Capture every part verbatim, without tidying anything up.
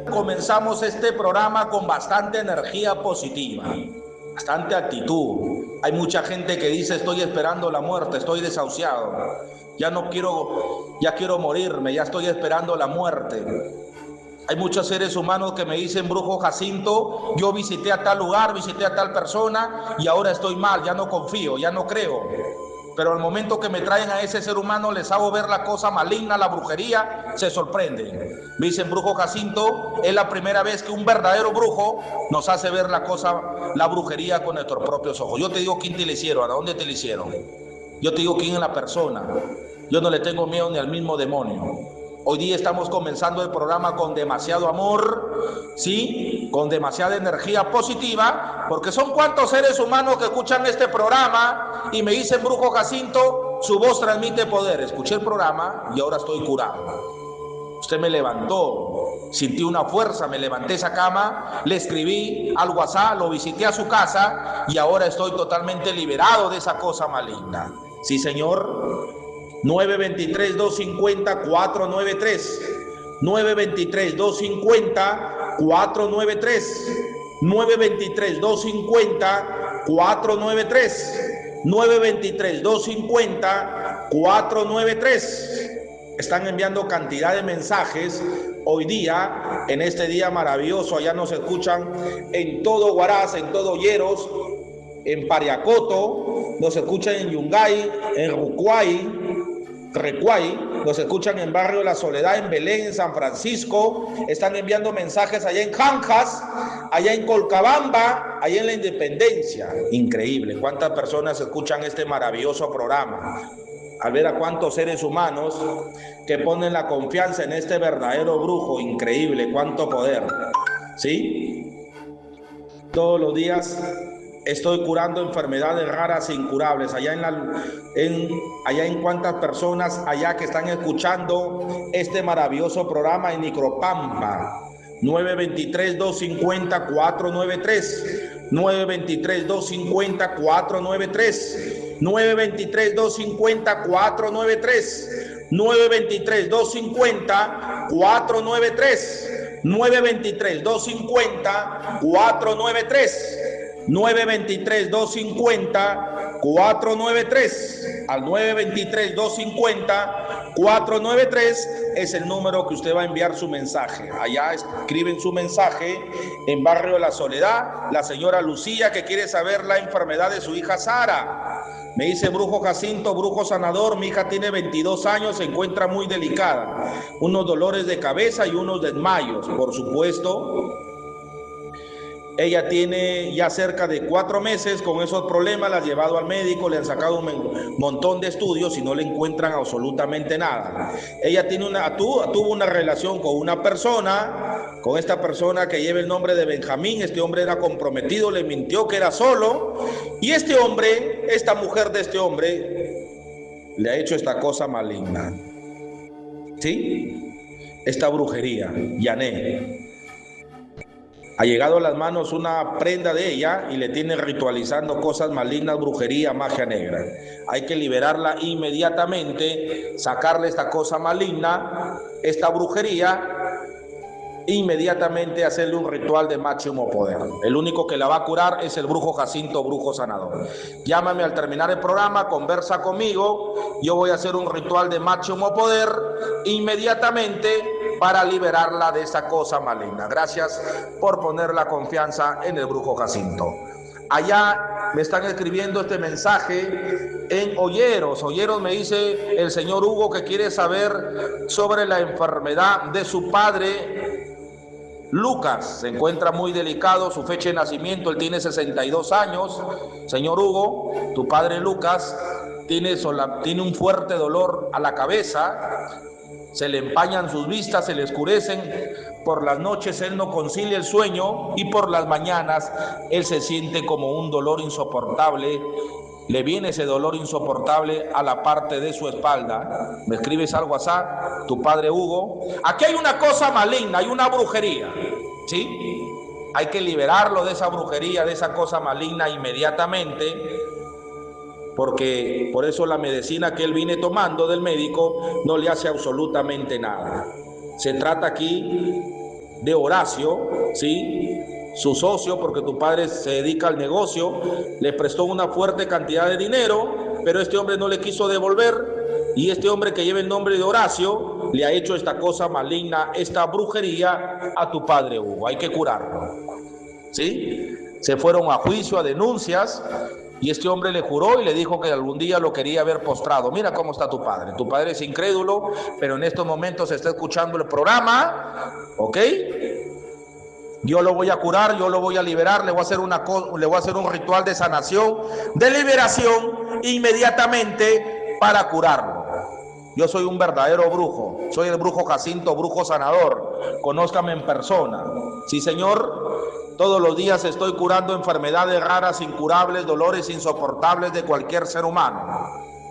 comenzamos este programa con bastante energía positiva, bastante actitud. Hay mucha gente que dice: estoy esperando la muerte, estoy desahuciado, ya no quiero, ya quiero morirme, ya estoy esperando la muerte. Hay muchos seres humanos que me dicen: brujo Jacinto, yo visité a tal lugar, visité a tal persona y ahora estoy mal, ya no confío, ya no creo. Pero al momento que me traen a ese ser humano, les hago ver la cosa maligna, la brujería, se sorprenden. Me dicen: brujo Jacinto, es la primera vez que un verdadero brujo nos hace ver la cosa, la brujería con nuestros propios ojos. Yo te digo quién te lo hicieron, a dónde te lo hicieron. Yo te digo quién es la persona. Yo no le tengo miedo ni al mismo demonio. Hoy día estamos comenzando el programa con demasiado amor, ¿sí? Con demasiada energía positiva, porque son cuantos seres humanos que escuchan este programa y me dicen: brujo Jacinto, su voz transmite poder. Escuché el programa y ahora estoy curado. Usted me levantó, sentí una fuerza, me levanté esa cama, le escribí al WhatsApp, lo visité a su casa y ahora estoy totalmente liberado de esa cosa maligna. Sí, señor. nueve dos tres, dos cinco cero, cuatro nueve tres, nueve dos tres, dos cinco cero, cuatro nueve tres, nueve dos tres, dos cinco cero, cuatro nueve tres, nueve dos tres, dos cinco cero, cuatro nueve tres. Están enviando cantidad de mensajes hoy día, en este día maravilloso. Allá nos escuchan en todo Huaraz, en todo Lleros, en Pariacoto, nos escuchan en Yungay, en Rucuay, Recuay, nos escuchan en Barrio La Soledad, en Belén, en San Francisco. Están enviando mensajes allá en Janjas, allá en Colcabamba, allá en La Independencia. Increíble, cuántas personas escuchan este maravilloso programa. Al ver a cuántos seres humanos que ponen la confianza en este verdadero brujo. Increíble, cuánto poder, ¿sí? Todos los días estoy curando enfermedades raras e incurables. Allá en, la, en, allá en cuántas personas allá que están escuchando este maravilloso programa en Nicropampa. nueve dos tres, dos cinco cero, cuatro nueve tres, nueve dos tres, dos cinco cero, cuatro nueve tres, nueve dos tres, dos cinco cero, cuatro nueve tres, nueve dos tres, dos cinco cero, cuatro nueve tres, nueve dos tres, dos cinco cero, cuatro nueve tres, nueve dos tres, dos cinco cero, cuatro nueve tres. Al nueve dos tres, dos cinco cero, cuatro nueve tres es el número que usted va a enviar su mensaje. Allá escriben su mensaje en Barrio La Soledad. La señora Lucía, que quiere saber la enfermedad de su hija Sara. Me dice: brujo Jacinto, brujo sanador, mi hija tiene veintidós años, se encuentra muy delicada. Unos dolores de cabeza y unos desmayos, por supuesto. Ella tiene ya cerca de cuatro meses con esos problemas, la han llevado al médico, le han sacado un montón de estudios y no le encuentran absolutamente nada. Ella tiene una, tuvo, tuvo una relación con una persona, con esta persona que lleva el nombre de Benjamín. Este hombre era comprometido, le mintió que era solo, y este hombre, esta mujer de este hombre, le ha hecho esta cosa maligna, ¿sí? Esta brujería, Yané. Ha llegado a las manos una prenda de ella y le tiene ritualizando cosas malignas, brujería, magia negra. Hay que liberarla inmediatamente, sacarle esta cosa maligna, esta brujería, inmediatamente hacerle un ritual de máximo poder. El único que la va a curar es el brujo Jacinto, brujo sanador. Llámame al terminar el programa, conversa conmigo, yo voy a hacer un ritual de máximo poder inmediatamente para liberarla de esa cosa maligna. Gracias por poner la confianza en el brujo Jacinto. Allá me están escribiendo este mensaje en Olleros. Olleros me dice el señor Hugo que quiere saber sobre la enfermedad de su padre Lucas. Se encuentra muy delicado, su fecha de nacimiento, él tiene sesenta y dos años. Señor Hugo, tu padre Lucas tiene, sola, tiene un fuerte dolor a la cabeza. Se le empañan sus vistas, se le oscurecen. Por las noches él no concilia el sueño y por las mañanas él se siente como un dolor insoportable. Le viene ese dolor insoportable a la parte de su espalda. Me escribes al WhatsApp, tu padre Hugo. Aquí hay una cosa maligna, hay una brujería, ¿sí? Hay que liberarlo de esa brujería, de esa cosa maligna inmediatamente. Porque por eso la medicina que él viene tomando del médico no le hace absolutamente nada. Se trata aquí de Horacio, ¿sí? Su socio, porque tu padre se dedica al negocio, le prestó una fuerte cantidad de dinero, pero este hombre no le quiso devolver, y este hombre que lleva el nombre de Horacio le ha hecho esta cosa maligna, esta brujería a tu padre Hugo. Hay que curarlo, ¿sí? Se fueron a juicio, a denuncias, y este hombre le juró y le dijo que algún día lo quería ver postrado. Mira cómo está tu padre. Tu padre es incrédulo, pero en estos momentos está escuchando el programa, ¿ok? Yo lo voy a curar, yo lo voy a liberar, le voy a hacer una le voy a hacer un ritual de sanación, de liberación inmediatamente para curarlo. Yo soy un verdadero brujo, soy el brujo Jacinto, brujo sanador. Conózcame en persona. Sí, señor. Todos los días estoy curando enfermedades raras, incurables, dolores insoportables de cualquier ser humano.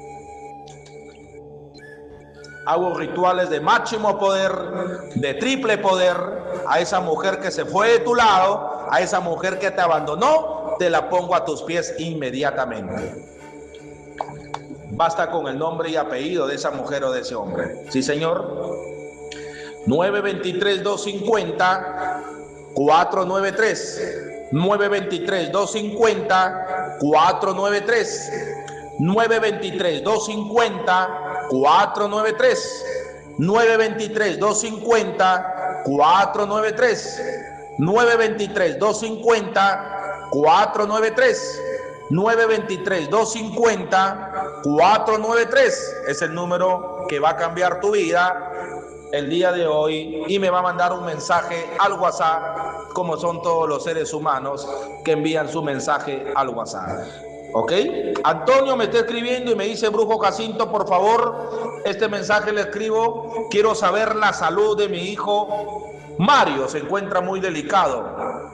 Hago rituales de máximo poder, de triple poder. A esa mujer que se fue de tu lado, a esa mujer que te abandonó, te la pongo a tus pies inmediatamente. Basta con el nombre y apellido de esa mujer o de ese hombre. Sí, señor. nueve dos tres, dos cinco cero, cuatro nueve tres. nueve dos tres, dos cinco cero, cuatro nueve tres. nueve dos tres, dos cinco cero, cuatro nueve tres. nueve dos tres, dos cinco cero, cuatro nueve tres. nueve dos tres, dos cinco cero, cuatro nueve tres. nueve dos tres, dos cinco cero, cuatro nueve tres. Es el número que va a cambiar tu vida el día de hoy, y me va a mandar un mensaje al WhatsApp, como son todos los seres humanos que envían su mensaje al WhatsApp. ¿Ok? Antonio me está escribiendo y me dice: brujo Jacinto, por favor, este mensaje le escribo, quiero saber la salud de mi hijo Mario, se encuentra muy delicado.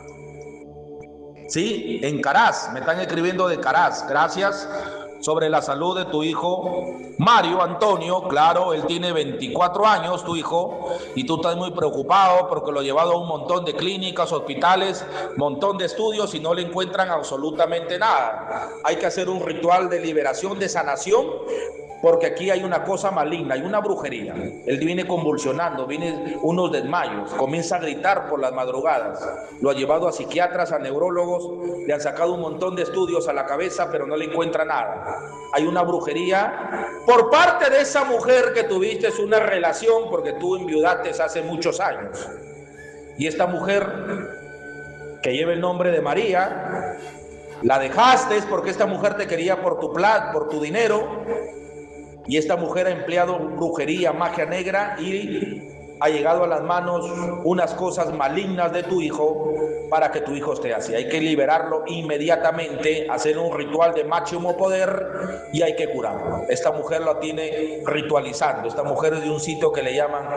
Sí, en Caraz, me están escribiendo de Caraz, gracias. Sobre la salud de tu hijo Mario Antonio, claro, él tiene veinticuatro años, tu hijo, y tú estás muy preocupado porque lo ha llevado a un montón de clínicas, hospitales, montón de estudios y no le encuentran absolutamente nada. Hay que hacer un ritual de liberación, de sanación, porque aquí hay una cosa maligna, hay una brujería. Él viene convulsionando, viene unos desmayos, comienza a gritar por las madrugadas. Lo ha llevado a psiquiatras, a neurólogos, le han sacado un montón de estudios a la cabeza, pero no le encuentra nada. Hay una brujería por parte de esa mujer que tuviste una relación, porque tú enviudaste hace muchos años. Y esta mujer, que lleva el nombre de María, la dejaste porque esta mujer te quería por tu plata, por tu dinero. Y esta mujer ha empleado brujería, magia negra, y ha llegado a las manos unas cosas malignas de tu hijo para que tu hijo esté así. Hay que liberarlo inmediatamente, hacer un ritual de máximo poder y hay que curarlo. Esta mujer lo tiene ritualizando. Esta mujer es de un sitio que le llaman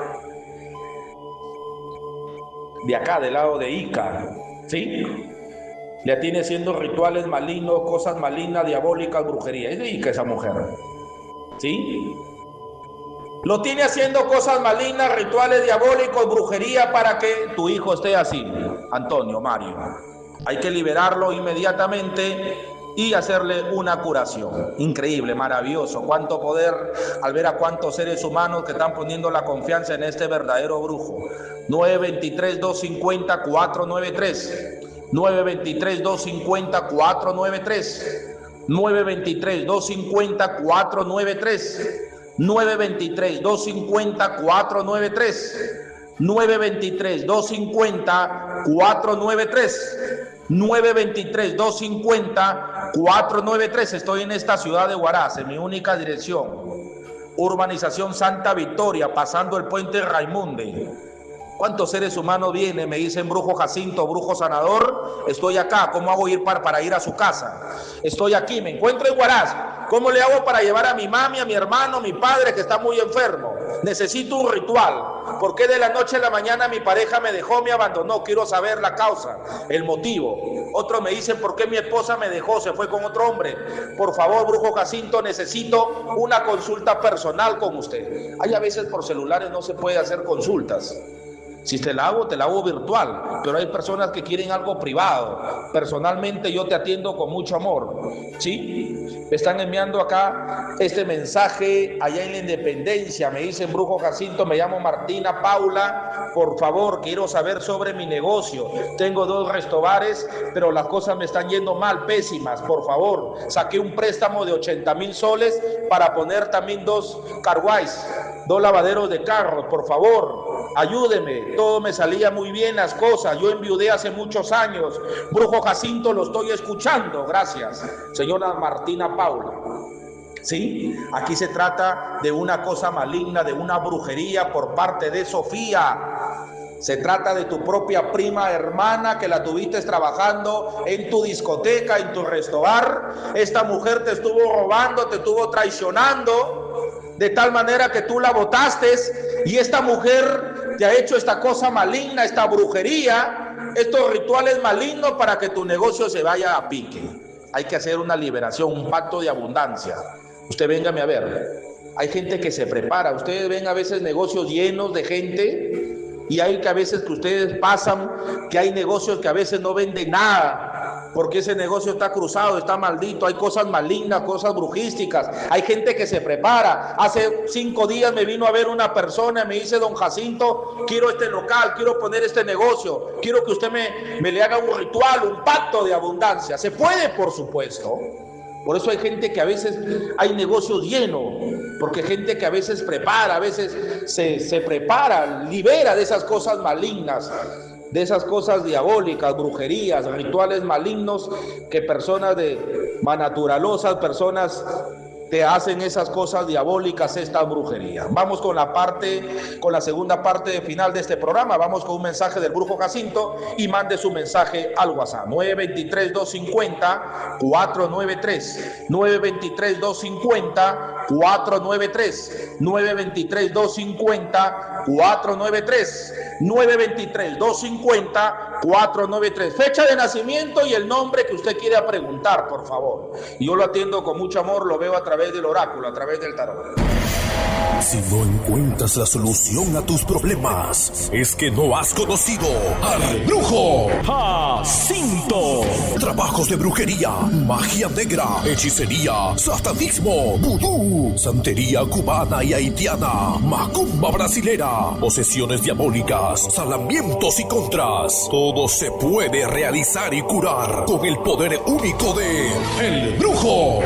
de acá, del lado de Ica, ¿sí? Le tiene haciendo rituales malignos, cosas malignas, diabólicas, brujería. Es de Ica esa mujer. ¿Sí? Lo tiene haciendo cosas malignas, rituales diabólicos, brujería para que tu hijo esté así, Antonio, Mario. Hay que liberarlo inmediatamente y hacerle una curación. Increíble, maravilloso. Cuánto poder al ver a cuántos seres humanos que están poniendo la confianza en este verdadero brujo. nueve dos tres, dos cinco cero, cuatro nueve tres. nueve dos tres, dos cinco cero, cuatro nueve tres. nueve dos tres, dos cinco cero, cuatro nueve tres. nueve dos tres, dos cinco cero, cuatro nueve tres. nueve dos tres, dos cinco cero, cuatro nueve tres. nueve dos tres, dos cinco cero, cuatro nueve tres. Estoy en esta ciudad de Huaraz, en mi única dirección. Urbanización Santa Victoria, pasando el puente Raimunde. ¿Cuántos seres humanos vienen? Me dicen: brujo Jacinto, brujo sanador, estoy acá. ¿Cómo hago ir para, para ir a su casa? Estoy aquí, me encuentro en Huaraz. ¿Cómo le hago para llevar a mi mami, a mi hermano, a mi padre que está muy enfermo? Necesito un ritual. ¿Por qué de la noche a la mañana mi pareja me dejó, me abandonó? Quiero saber la causa, el motivo. Otros me dicen: ¿por qué mi esposa me dejó, se fue con otro hombre? Por favor, brujo Jacinto, necesito una consulta personal con usted. Hay a veces por celulares no se puede hacer consultas. Si te la hago, te la hago virtual, pero hay personas que quieren algo privado. Personalmente yo te atiendo con mucho amor, ¿sí? Me están enviando acá este mensaje allá en la Independencia. Me dicen, Brujo Jacinto, me llamo Martina Paula. Por favor, quiero saber sobre mi negocio. Tengo dos restobares, pero las cosas me están yendo mal, pésimas. Por favor, saqué un préstamo de ochenta mil soles para poner también dos carguays, dos lavaderos de carros. Por favor, ayúdeme. Todo me salía muy bien las cosas. Yo enviudé hace muchos años. Brujo Jacinto, lo estoy escuchando. Gracias, señora Martina Paula. Sí, aquí se trata de una cosa maligna, de una brujería por parte de Sofía. Se trata de tu propia prima hermana que la tuviste trabajando en tu discoteca, en tu restaurante. Esta mujer te estuvo robando, te estuvo traicionando, de tal manera que tú la botaste, y esta mujer te ha hecho esta cosa maligna, esta brujería, estos rituales malignos para que tu negocio se vaya a pique. Hay que hacer una liberación, un pacto de abundancia. Usted véngame a ver. Hay gente que se prepara. Ustedes ven a veces negocios llenos de gente, y hay que a veces que ustedes pasan, que hay negocios que a veces no venden nada, porque ese negocio está cruzado, está maldito, hay cosas malignas, cosas brujísticas. Hay gente que se prepara. Hace cinco días me vino a ver una persona y me dice, don Jacinto, quiero este local, quiero poner este negocio, quiero que usted me, me le haga un ritual, un pacto de abundancia. Se puede, por supuesto. Por eso hay gente que a veces hay negocios llenos, porque gente que a veces prepara, a veces se, se prepara, libera de esas cosas malignas, de esas cosas diabólicas, brujerías, rituales malignos, que personas de manaturalosas, personas te hacen esas cosas diabólicas, esta brujería. Vamos con la parte, con la segunda parte de final de este programa. Vamos con un mensaje del Brujo Jacinto, y mande su mensaje al WhatsApp nueve dos tres, dos cinco cero, cuatro nueve tres, nueve dos tres, dos cinco cero, cuatro nueve tres, nueve dos tres, dos cinco cero, cuatro nueve tres, nueve dos tres, dos cinco cero, cuatro nueve tres. Fecha de nacimiento y el nombre que usted quiera preguntar, por favor. Y yo lo atiendo con mucho amor, lo veo a través del oráculo, a través del tarot. Si no encuentras la solución a tus problemas, es que no has conocido al Brujo Jacinto. Trabajos de brujería, magia negra, hechicería, satanismo, vudú, santería cubana y haitiana, macumba brasilera, posesiones diabólicas, salamientos y contras. Todo se puede realizar y curar con el poder único de el Brujo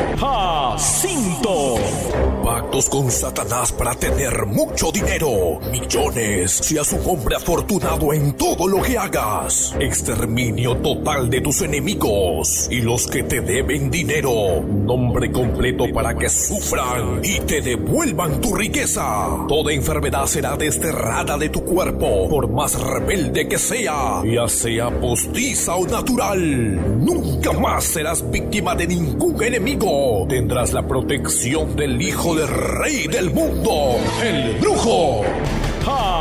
Jacinto. Pactos con Satanás para tener mucho dinero, millones, seas un hombre afortunado en todo lo que hagas. Exterminio total de tus enemigos y los que te deben dinero. Nombre completo para que sufran y te devuelvan tu riqueza. Toda enfermedad será desterrada de tu cuerpo, por más rebelde que sea, ya sea postiza o natural. Nunca más serás víctima de ningún enemigo. Tendrás la protección del Hijo del Rey del mundo, el Brujo